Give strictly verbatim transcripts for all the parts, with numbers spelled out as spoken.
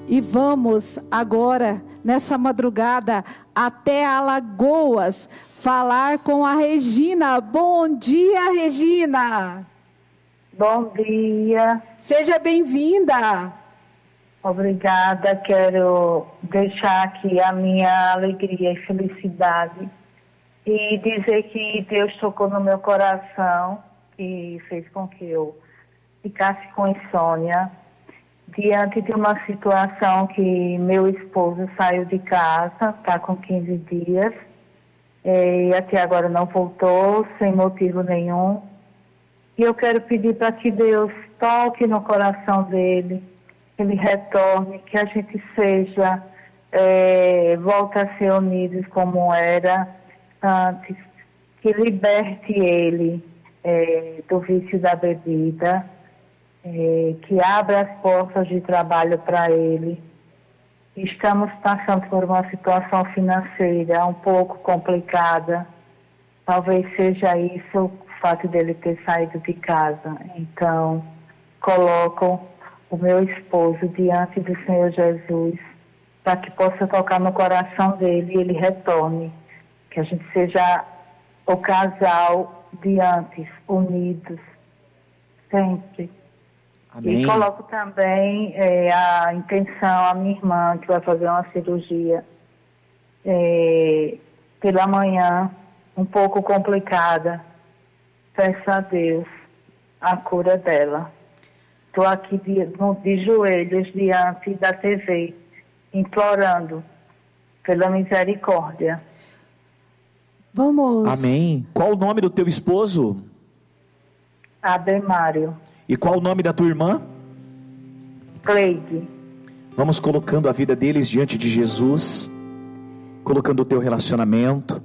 E vamos agora, nessa madrugada, até Alagoas, falar com a Regina. Bom dia, Regina. Bom dia. Seja bem-vinda. Obrigada. Quero deixar aqui a minha alegria e felicidade e dizer que Deus tocou no meu coração e fez com que eu ficasse com insônia diante de uma situação que meu esposo saiu de casa, está com quinze dias, e até agora não voltou, sem motivo nenhum. E eu quero pedir para que Deus toque no coração dele, que ele retorne, que a gente seja, é, volta a ser unidos como era antes, que liberte ele é, do vício da bebida, É, que abra as portas de trabalho para ele. Estamos passando por uma situação financeira um pouco complicada. Talvez seja isso o fato dele ter saído de casa. Então, coloco o meu esposo diante do Senhor Jesus para que possa tocar no coração dele e ele retorne. Que a gente seja o casal de antes, unidos, sempre. Amém. E coloco também é, a intenção, a minha irmã, que vai fazer uma cirurgia é, pela manhã, um pouco complicada. Peço a Deus a cura dela. Estou aqui de, de joelhos diante da T V, implorando pela misericórdia. Vamos. Amém. Qual o nome do teu esposo? Ademário. E qual o nome da tua irmã? Cleide. Vamos colocando a vida deles diante de Jesus, colocando o teu relacionamento.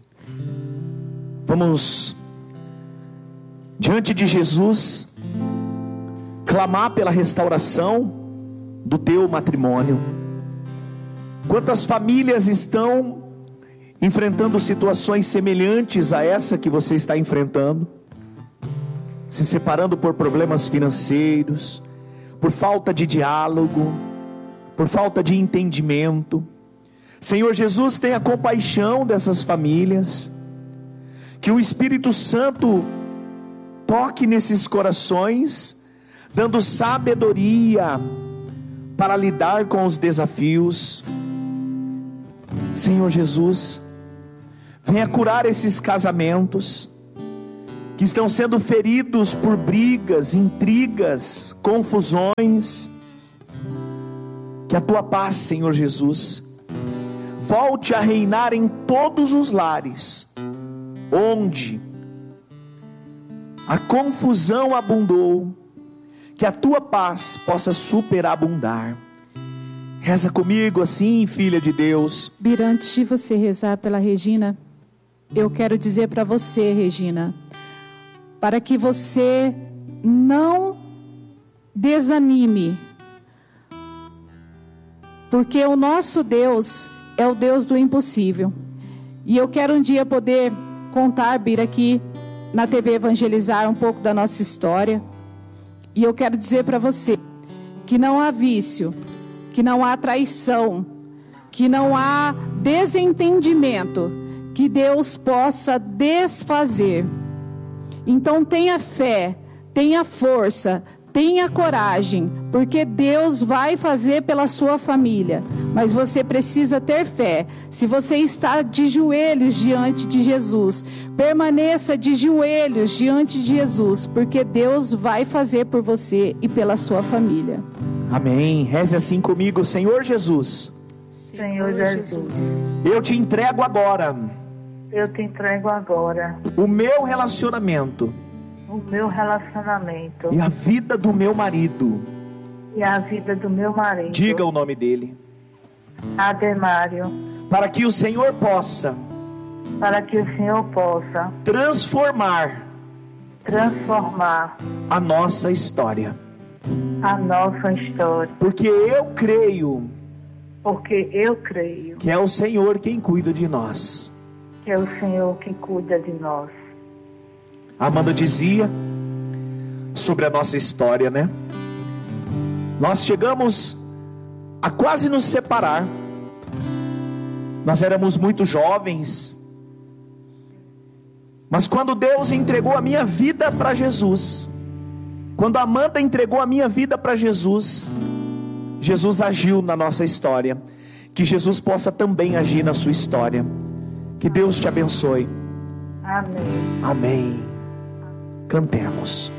Vamos diante de Jesus clamar pela restauração do teu matrimônio. Quantas famílias estão enfrentando situações semelhantes a essa que você está enfrentando? Se separando por problemas financeiros, por falta de diálogo, por falta de entendimento. Senhor Jesus, tenha compaixão dessas famílias, que o Espírito Santo toque nesses corações, dando sabedoria para lidar com os desafios. Senhor Jesus, venha curar esses casamentos que estão sendo feridos por brigas, intrigas, confusões. Que a tua paz, Senhor Jesus, volte a reinar em todos os lares, onde a confusão abundou. Que a tua paz possa superabundar. Reza comigo assim, filha de Deus. Bira, antes de você rezar pela Regina, eu quero dizer para você, Regina, para que você não desanime, porque o nosso Deus é o Deus do impossível. E eu quero um dia poder contar, Bira, aqui na T V Evangelizar um pouco da nossa história. E eu quero dizer para você que não há vício, que não há traição, que não há desentendimento que Deus possa desfazer. Então tenha fé, tenha força, tenha coragem, porque Deus vai fazer pela sua família. Mas você precisa ter fé. Se você está de joelhos diante de Jesus, permaneça de joelhos diante de Jesus, porque Deus vai fazer por você e pela sua família. Amém. Reze assim comigo. Senhor Jesus, Senhor Jesus, eu te entrego agora eu te entrego agora o meu relacionamento o meu relacionamento e a vida do meu marido. e a vida do meu marido. Diga o nome dele. Ademário. Para que o Senhor possa Para que o Senhor possa transformar transformar a nossa história. a nossa história. Porque eu creio Porque eu creio que é o Senhor quem cuida de nós. que é o Senhor que cuida de nós. A Amanda dizia sobre a nossa história, né? Nós chegamos a quase nos separar. Nós éramos muito jovens, mas quando Deus entregou a minha vida para Jesus, quando a Amanda entregou a minha vida para Jesus, Jesus agiu na nossa história. Que Jesus possa também agir na sua história. Que Deus te abençoe. Amém. Amém. Cantemos.